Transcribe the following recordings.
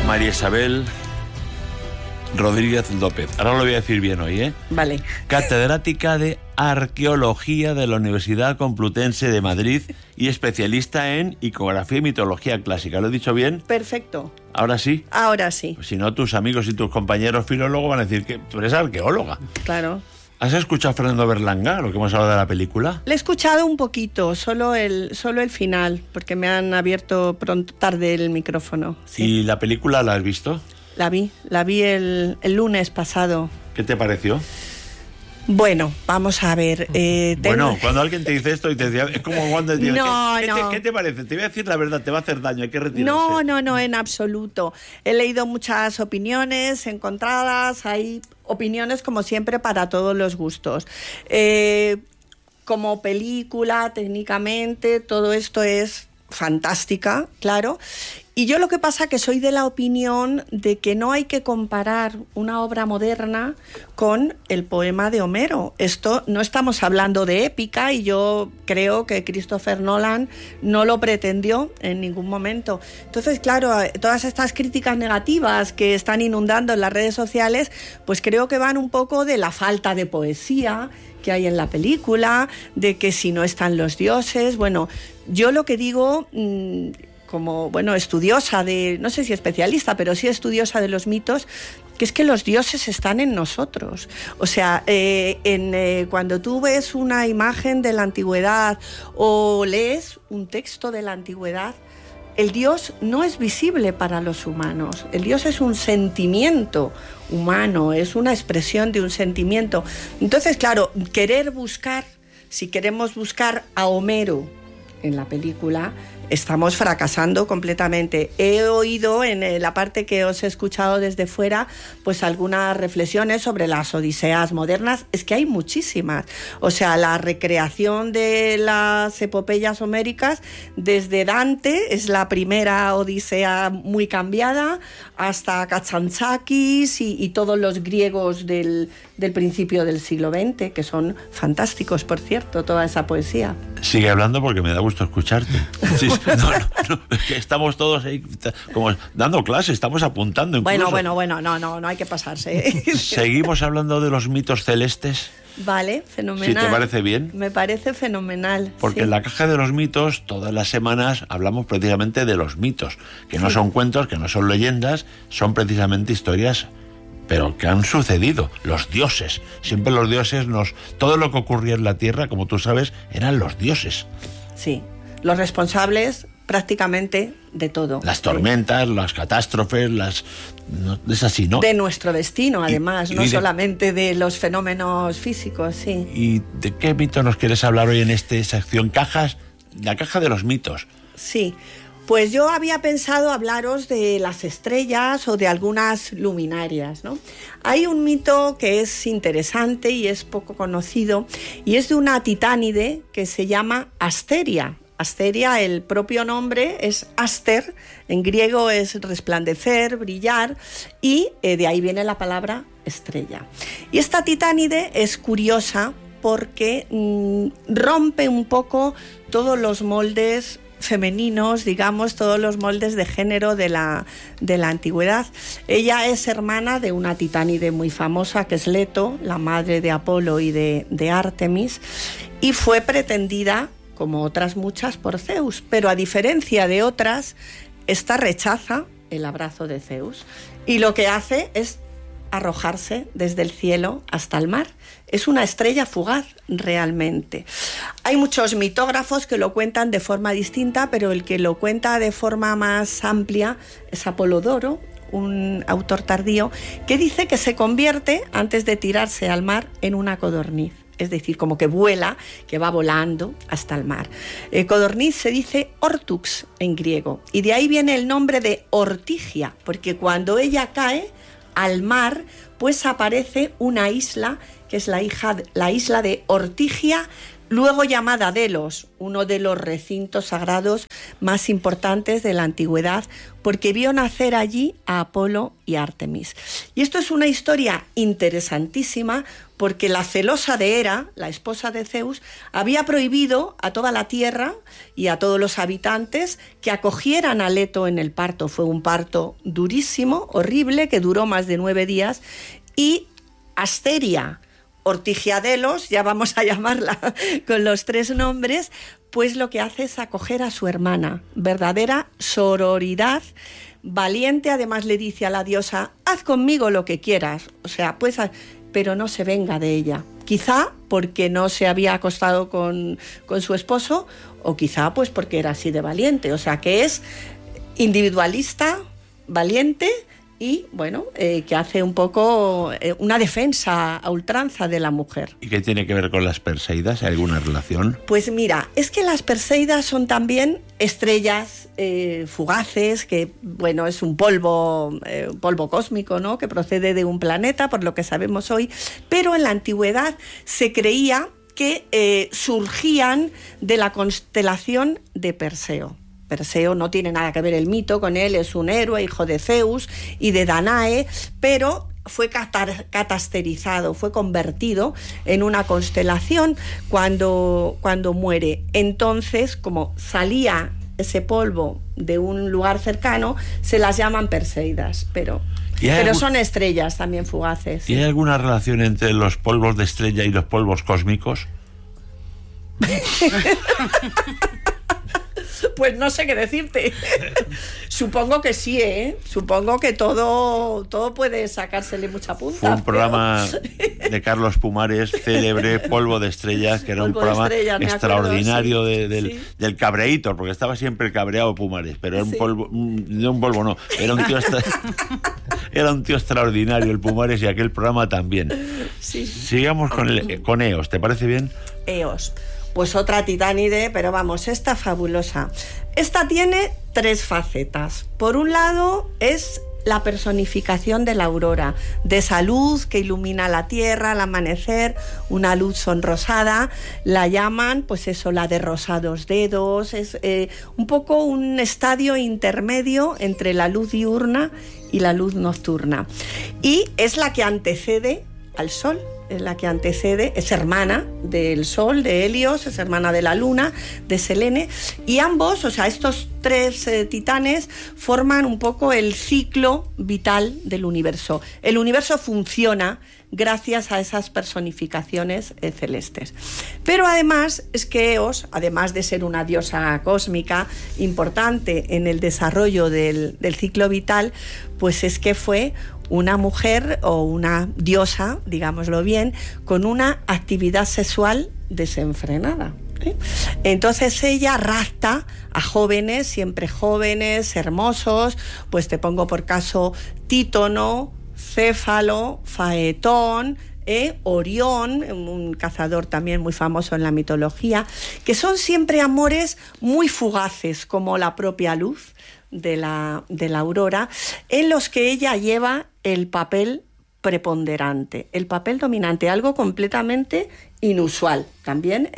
María Isabel Rodríguez López. Ahora lo voy a decir bien hoy, ¿eh? Vale. Catedrática de Arqueología de la Universidad Complutense de Madrid y especialista en iconografía y mitología clásica. ¿Lo he dicho bien? Perfecto. ¿Ahora sí? Ahora sí. Pues si no, tus amigos y tus compañeros filólogos van a decir que tú eres arqueóloga. Claro. ¿Has escuchado a Fernando Berlanga, lo que hemos hablado de la película? Le he escuchado un poquito, solo el final, porque me han abierto tarde el micrófono. Sí. ¿Y la película la has visto? La vi el lunes pasado. ¿Qué te pareció? Bueno, vamos a ver. Bueno, cuando alguien te dice esto y te dice, es como cuando te dice, No. ¿qué te parece? Te voy a decir la verdad, te va a hacer daño, hay que retirarse. No, en absoluto. He leído muchas opiniones encontradas, hay opiniones como siempre para todos los gustos. Como película, técnicamente, todo esto es fantástica, claro. Y yo lo que pasa que soy de la opinión de que no hay que comparar una obra moderna con el poema de Homero. Esto no estamos hablando de épica y yo creo que Christopher Nolan no lo pretendió en ningún momento. Entonces, claro, todas estas críticas negativas que están inundando en las redes sociales, pues creo que van un poco de la falta de poesía que hay en la película, de que si no están los dioses. Bueno, yo lo que digo, como estudiosa no sé si especialista, pero sí estudiosa de los mitos, que es que los dioses están en nosotros. O sea, cuando tú ves una imagen de la antigüedad o lees un texto de la antigüedad, el Dios no es visible para los humanos. El Dios es un sentimiento humano, es una expresión de un sentimiento. Entonces, claro, si queremos buscar a Homero en la película, estamos fracasando completamente. He oído en la parte que os he escuchado desde fuera, pues algunas reflexiones sobre las odiseas modernas. Es que hay muchísimas. O sea, la recreación de las epopeyas homéricas, desde Dante, es la primera odisea muy cambiada, hasta Katsantzakis y todos los griegos del principio del siglo XX, que son fantásticos, por cierto, toda esa poesía. Sigue hablando porque me da gusto escucharte. Sí, no, es que estamos todos ahí como dando clases, estamos apuntando incluso. Bueno, no hay que pasarse. ¿Seguimos hablando de los mitos celestes? Vale, fenomenal. ¿Si te parece bien? Me parece fenomenal. Porque sí. En la caja de los mitos, todas las semanas hablamos precisamente de los mitos, que no son cuentos, que no son leyendas, son precisamente historias, pero que han sucedido. Los dioses, siempre los dioses todo lo que ocurría en la tierra, como tú sabes, eran los dioses. Sí, los responsables prácticamente de todo. Las tormentas, las catástrofes, es así, ¿no? De nuestro destino, además, no solamente de los fenómenos físicos, sí. ¿Y de qué mito nos quieres hablar hoy en esta sección la caja de los mitos? Sí, pues yo había pensado hablaros de las estrellas o de algunas luminarias, ¿no? Hay un mito que es interesante y es poco conocido, y es de una titánide que se llama Asteria. Asteria, el propio nombre es Aster, en griego es resplandecer, brillar, y de ahí viene la palabra estrella. Y esta titánide es curiosa porque rompe un poco todos los moldes femeninos, digamos, todos los moldes de género de la antigüedad. Ella es hermana de una titánide muy famosa, que es Leto, la madre de Apolo y de Artemis, y fue pretendida, como otras muchas, por Zeus, pero a diferencia de otras, esta rechaza el abrazo de Zeus y lo que hace es arrojarse desde el cielo hasta el mar. Es una estrella fugaz, realmente. Hay muchos mitógrafos que lo cuentan de forma distinta, pero el que lo cuenta de forma más amplia es Apolodoro, un autor tardío, que dice que se convierte, antes de tirarse al mar, en una codorniz. Es decir, como que vuela, que va volando hasta el mar. Codorniz se dice ortux en griego, y de ahí viene el nombre de Ortigia, porque cuando ella cae al mar, pues aparece una isla, que es la isla de Ortigia luego llamada Delos, uno de los recintos sagrados más importantes de la antigüedad, porque vio nacer allí a Apolo y Artemis. Y esto es una historia interesantísima, porque la celosa de Hera, la esposa de Zeus, había prohibido a toda la tierra y a todos los habitantes que acogieran a Leto en el parto. Fue un parto durísimo, horrible, que duró más de 9 días, y Asteria Ortigiadelos, ya vamos a llamarla con los 3 nombres, pues lo que hace es acoger a su hermana. Verdadera sororidad, valiente. Además le dice a la diosa: haz conmigo lo que quieras, o sea, pues, pero no se venga de ella. Quizá porque no se había acostado con su esposo, o quizá pues porque era así de valiente. O sea, que es individualista, valiente, y bueno, que hace un poco una defensa a ultranza de la mujer. ¿Y qué tiene que ver con las Perseidas? ¿Hay alguna relación? Pues mira, es que las Perseidas son también estrellas fugaces, que bueno, es un polvo cósmico, ¿no?, que procede de un planeta, por lo que sabemos hoy, pero en la antigüedad se creía que surgían de la constelación de Perseo. Perseo no tiene nada que ver el mito con él, es un héroe, hijo de Zeus y de Danae, pero fue catasterizado, fue convertido en una constelación cuando muere. Entonces, como salía ese polvo de un lugar cercano, se las llaman Perseidas, pero son estrellas también fugaces. ¿Y hay alguna relación entre los polvos de estrella y los polvos cósmicos? Pues no sé qué decirte. Supongo que sí, ¿eh? Supongo que todo puede sacársele mucha punta. Fue un programa de Carlos Pumares, célebre, Polvo de Estrellas, que era un programa extraordinario, sí, del cabreíto, porque estaba siempre cabreado Pumares, pero era un polvo, no, era un tío extraordinario el Pumares, y aquel programa también. Sí. Sigamos con Eos, ¿te parece bien? Eos. Pues otra titánide, pero vamos, esta fabulosa. Esta tiene 3 facetas. Por un lado, es la personificación de la aurora, de esa luz que ilumina la tierra al amanecer, una luz sonrosada. La llaman, pues eso, la de rosados dedos. Es un poco un estadio intermedio entre la luz diurna y la luz nocturna. Y es la que antecede al sol. Es la que antecede, es hermana del Sol, de Helios, es hermana de la Luna, de Selene, y ambos, o sea, estos 3 titanes forman un poco el ciclo vital del universo. El universo funciona gracias a esas personificaciones celestes. Pero además es que Eos, además de ser una diosa cósmica importante en el desarrollo del ciclo vital, pues es que fue una mujer o una diosa, digámoslo bien, con una actividad sexual desenfrenada. Entonces ella rapta a jóvenes, siempre jóvenes, hermosos, pues te pongo por caso Títono, Céfalo, Faetón, Orión, un cazador también muy famoso en la mitología, que son siempre amores muy fugaces, como la propia luz de la aurora, en los que ella lleva el papel preponderante, el papel dominante, algo completamente inusual también.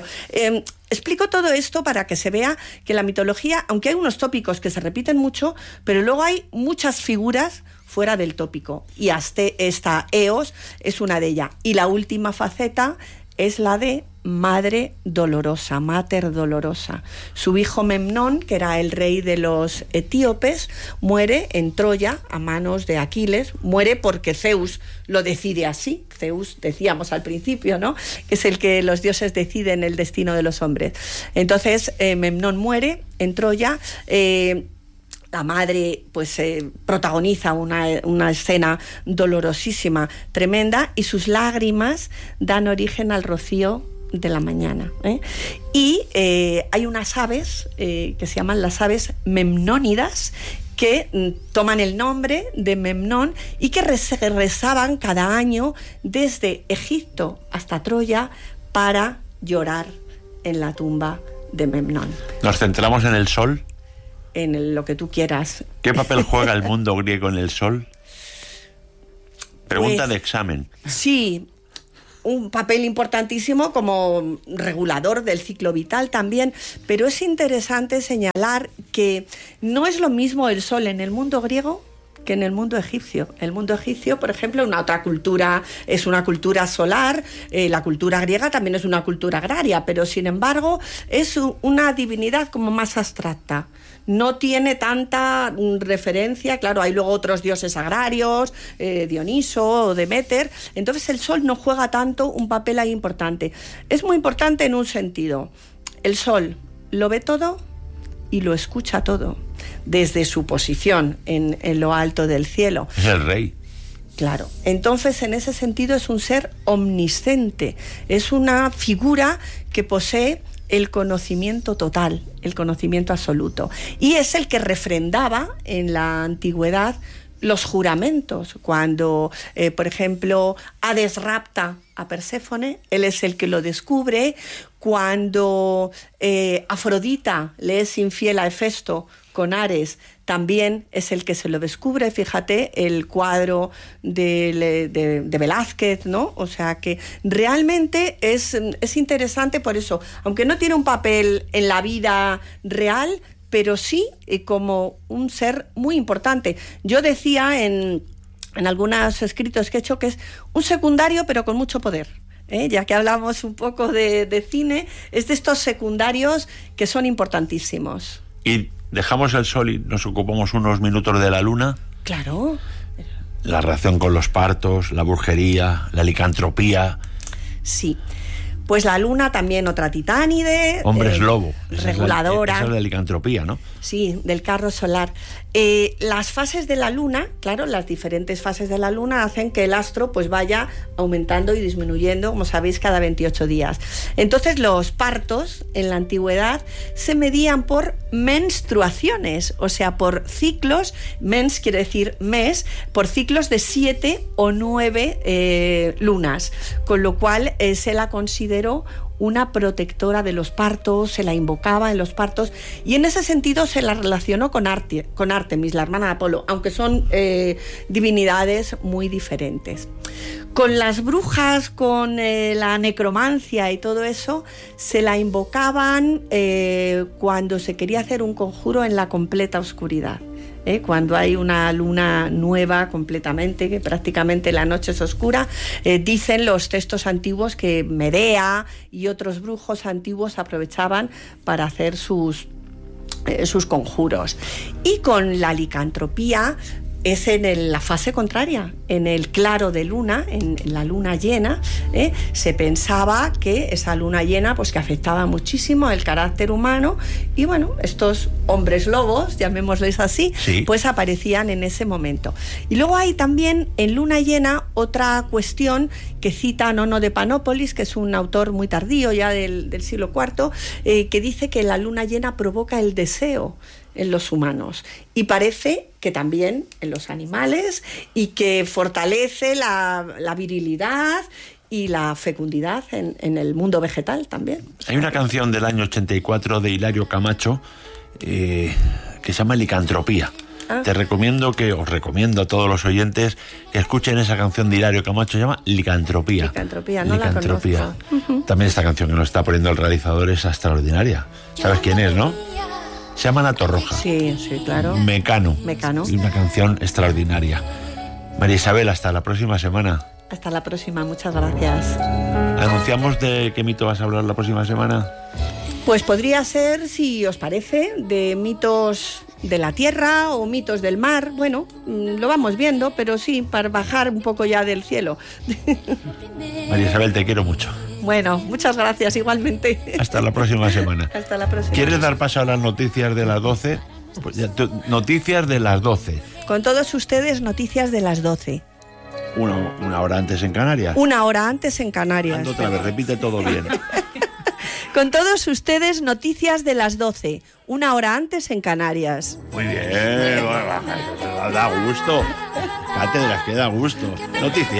Explico todo esto para que se vea que la mitología, aunque hay unos tópicos que se repiten mucho, pero luego hay muchas figuras fuera del tópico, y esta Eos es una de ellas. Y la última faceta es la de madre dolorosa, mater dolorosa. Su hijo Memnón, que era el rey de los etíopes, muere en Troya a manos de Aquiles. Muere porque Zeus lo decide así. Zeus, decíamos al principio, ¿no?, que es el que los dioses deciden el destino de los hombres. Entonces Memnón muere en Troya. La madre pues protagoniza una escena dolorosísima, tremenda, y sus lágrimas dan origen al rocío de la mañana. Y hay unas aves que se llaman las aves memnónidas, que toman el nombre de Memnón y que rezaban cada año desde Egipto hasta Troya para llorar en la tumba de Memnón. ¿Nos centramos en el sol? En lo que tú quieras. ¿Qué papel juega el mundo griego en el sol? Pregunta de examen. Sí. un papel importantísimo como regulador del ciclo vital también, pero es interesante señalar que no es lo mismo el sol en el mundo griego que en el mundo egipcio. El mundo egipcio, por ejemplo, una otra cultura, es una cultura solar, la cultura griega también es una cultura agraria, pero sin embargo es una divinidad como más abstracta. No tiene tanta referencia, claro, hay luego otros dioses agrarios, Dioniso o Deméter, entonces el sol no juega tanto un papel ahí importante. Es muy importante en un sentido, el sol lo ve todo y lo escucha todo, desde su posición en lo alto del cielo. Es el rey. Claro, entonces en ese sentido es un ser omnisciente, es una figura que posee el conocimiento total, el conocimiento absoluto, y es el que refrendaba en la antigüedad los juramentos. Cuando, por ejemplo, Hades rapta a Perséfone, él es el que lo descubre. Cuando Afrodita le es infiel a Hefesto con Ares, también es el que se lo descubre. Fíjate, el cuadro de Velázquez, ¿no? O sea que realmente es interesante por eso, aunque no tiene un papel en la vida real, pero sí como un ser muy importante. Yo decía en algunos escritos que he hecho que es un secundario pero con mucho poder. Ya que hablamos un poco de cine, es de estos secundarios que son importantísimos. ¿Y dejamos el sol y nos ocupamos unos minutos de la luna? Claro. La relación con los partos, la brujería, la licantropía. Sí. Pues la luna también otra titánide. Hombres lobo. Reguladora. Esa es la licantropía, ¿no? Sí, del carro solar. Las fases de la luna, claro, las diferentes fases de la luna hacen que el astro pues vaya aumentando y disminuyendo, como sabéis, cada 28 días. Entonces los partos en la antigüedad se medían por menstruaciones, o sea, por ciclos, mens quiere decir mes, por ciclos de 7 o 9 lunas, con lo cual se la consideró una protectora de los partos, se la invocaba en los partos, y en ese sentido se la relacionó con Artemis, la hermana de Apolo, aunque son divinidades muy diferentes. Con las brujas, con la necromancia y todo eso, se la invocaban cuando se quería hacer un conjuro en la completa oscuridad. Cuando hay una luna nueva completamente, que prácticamente la noche es oscura, dicen los textos antiguos que Medea y otros brujos antiguos aprovechaban para hacer sus conjuros. Y con la licantropía es en la fase contraria, en el claro de luna, en la luna llena, se pensaba que esa luna llena pues que afectaba muchísimo el carácter humano, y bueno, estos hombres lobos, llamémosles así, sí, pues aparecían en ese momento. Y luego hay también en luna llena otra cuestión que cita Nono de Panópolis, que es un autor muy tardío ya del siglo IV, que dice que la luna llena provoca el deseo en los humanos, y parece que también en los animales, y que fortalece la virilidad y la fecundidad en el mundo vegetal también. Hay una canción del año 84 de Hilario Camacho que se llama Licantropía. Os recomiendo a todos los oyentes que escuchen esa canción de Hilario Camacho, se llama Licantropía. Licantropía, no Licantropía. La conozco. También esta canción que nos está poniendo el realizador es extraordinaria. ¿Sabes quién es, no? Se llama Ana Torroja. Sí, sí, claro. Mecano. Y una canción extraordinaria. María Isabel, hasta la próxima semana. Hasta la próxima, muchas gracias. ¿Anunciamos de qué mito vas a hablar la próxima semana? Pues podría ser, si os parece, de mitos de la tierra o mitos del mar. Bueno, lo vamos viendo, pero sí, para bajar un poco ya del cielo. María Isabel, te quiero mucho. Bueno, muchas gracias, igualmente. Hasta la próxima semana. Hasta la próxima. ¿Quieres dar paso a las noticias de las 12? Pues ya, noticias de las 12. Con todos ustedes, noticias de las 12. Una hora antes en Canarias. Una hora antes en Canarias. Ando otra vez, repite todo bien. Con todos ustedes, noticias de las 12. Una hora antes en Canarias. Muy bien, da gusto. Cátedras, que da gusto. Noticias.